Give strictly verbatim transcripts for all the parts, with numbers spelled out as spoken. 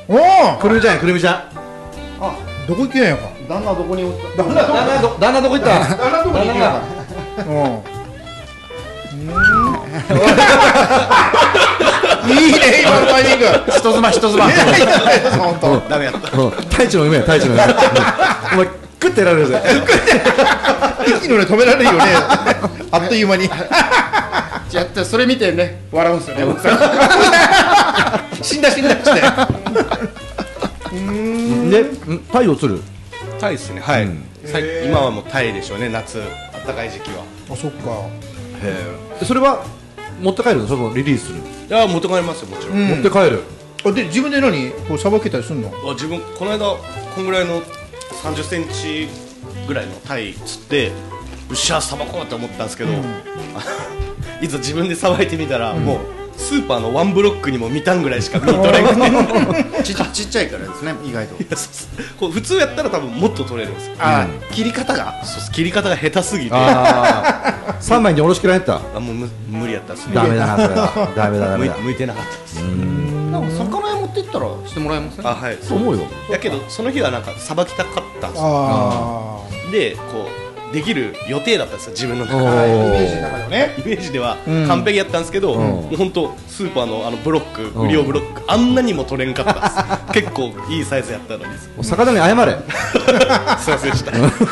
おおくるみちゃんやくるみちゃん。 あ、どこ行けんやか。 旦那どこにおった？ 旦那旦那ど旦那どこ行った？ 旦那どこ行けんやか。うん。いいね今のタイミング。 人妻人妻。 本当。 ダメやった。 太一の夢や太一の夢。お前食ってられるぜ。 息のね止められるよね。あっという間に。 じゃあそれ見てね笑うんすよね奥さん。 死んだ死んだって。 でタイを釣る。 タイですね。はい、 うん、 最今はもうタイでしょうね。夏暖かい時期は。 あ、そっか。 へえ。それは持って帰るの？そのリリースする？ いや持って帰りますよもちろん、 うん、 持って帰る。 あ、で自分で何こうさばけたりするの？ あ自分この間こんぐらいのさんじゅっセンチぐらいのタイ釣ってよっしゃさばこうって思ったんですけど、うん、いざ自分でさばいてみたら、うん、もうスーパーのワンブロックにも満たんぐらいしか身取れなくてち, ちっちゃいからですね意外と。いやそうそうこう普通やったら多分もっと取れるんですよ。 あ、うん、切り方がそう切り方が下手すぎてさんまいにおろしきらんやった。 あもうむ無理やったっすね。 ダメだなそれは。ダメだダメだ。 向いてなかったです。 なんか魚屋持ってったらしてもらえません？ あ、はい、 そう思うよ。 やけどその日はなんかさばきたかったんですよ。 あでこうできる予定だったんですよ自分の中で。 イメージの中でね。 イメージでは完璧やったんですけど、うん、もう本当スーパーのあのブロック、無料ブロック、あんなにも取れんかったです。結構いいサイズやったのに。 魚に謝れ。 すいませんでした。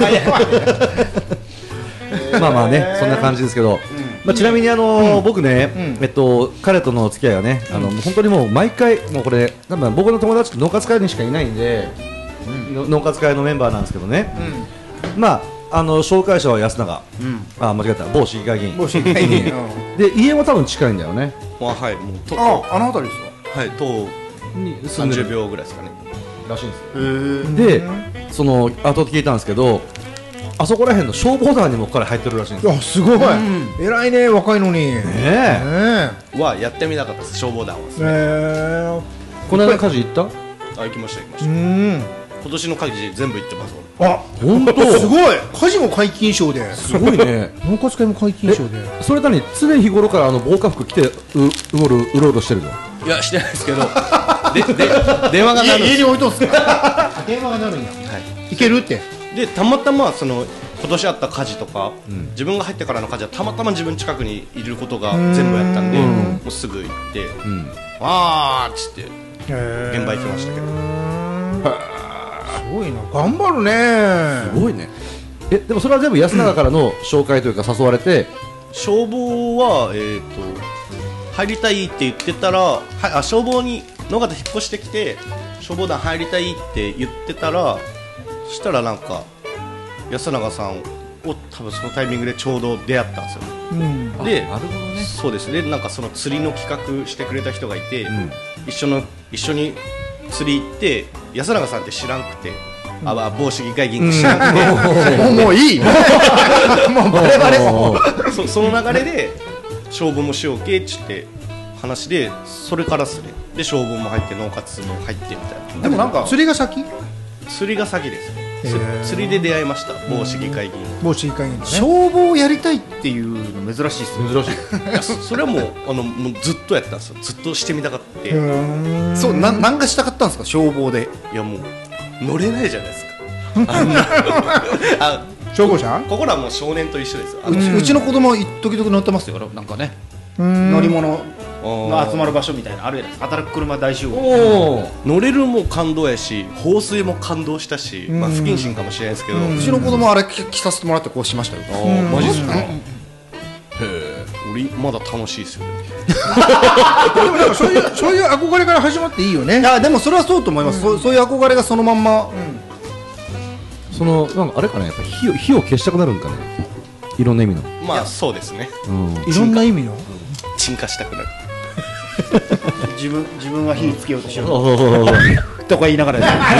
まあまあね、そんな感じですけど、まあ、ちなみにあのー、僕ね、えっと彼との付き合いはね、あの本当にもう毎回もうこれ多分僕の友達って農活会にしかいないんで、農活会のメンバーなんですけどね、まああの紹介者は安永、あ間違えた某市議会議員、 某市議会議員で家も多分近いんだよね。 まあはいもうとああの辺りですか。 はい徒歩さんじゅうびょうぐらいですかね。 らしいんですよ。でその後で聞いたんですけど。あそこら辺の消防団にも彼入ってるらしいんですよ。 いやすごい、偉いね若いのに。ねえはやってみなかったです消防団はですね。 この間火事行った？ あ行きました行きました。今年の火事全部行ってます。 あ本当すごい。火事も皆勤賞で。 すごいね。 農活会も皆勤賞で。 それなに常日頃からあの防火服着てううろうろうろしてるの？ いやしてないですけど。でで電話が鳴る。 家に置いとんすか？電話が鳴るんや。はい。いけるって。 でたまたまその今年あった火事とか、うん、自分が入ってからの火事はたまたま自分近くにいることが全部やったんで、もうすぐ行って、うん、わーっつって現場行きましたけど。 すごいな、頑張るね。 すごいね。えでもそれは全部安永からの紹介というか誘われて、うん、 消防はえーと入りたいって言ってたら、はあ消防に野方引っ越してきて消防団入りたいって言ってたら。そしたらなんか安永さんを多分そのタイミングでちょうど出会ったんですよ、うん、でなるほど、ね、そうですね。なんかその釣りの企画してくれた人がいて、うん、一緒の一緒に釣り行って安永さんって知らんくて、うん、あ某市議会議員って知らんくて、 うん、もういいもうバレバレそ, その流れで消防もしようけっつって話でそれからですね。で消防も入って農活も入ってみたいな。 でもなんか釣りが先？ 釣りが先ですね。釣りで出会いました。某市議会議員。 某市議会議員、ね、 消防をやりたいっていうの珍しいですね。 珍しい。いや そ, それはもうあのもうずっとやったんですよ。ずっとしてみたかった。 そうな何がしたかったんですか消防で。 いやもう乗れないじゃないですか。あんなあ消防車？ ここらはもう少年と一緒です。 う ち, うちの子供時々乗ってますよ。なんかね乗り物の集まる場所みたいなあるやつ。働く車大集合。 乗れるも感動やし放水も感動したし、まあ、不謹慎かもしれないですけど、 うちの子供あれ着させてもらってこうしましたよ。 あマジですか。へえ俺まだ楽しいですよね。 でもなんかそういうそういう憧れから始まっていいよね。 いやでもそれはそうと思います、うん、そ, そういう憧れがそのまんま、うん、 そのなんかあれかな、やっぱ火を火を消したくなるんかね。いろんな意味の。 まあそうですね、 うん、いろんな意味の沈下したくなる。 自分自分は火つけようとしようとか言いながら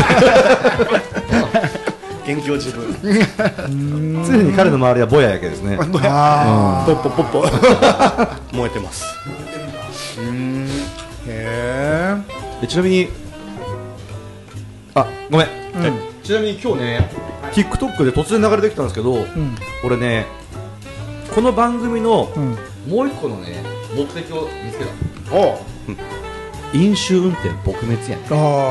元気を自分常に彼の周りはぼややけですね。 ぼや、ポッポポッポ燃えてます。 うーんへえ。ちなみにあごめん、うん、ちなみに今日ね TikTok で突然流れてきたんですけど、うん、俺ねこの番組のもう一個のね目的を見つけた。おう、うん、飲酒運転撲滅やん。あ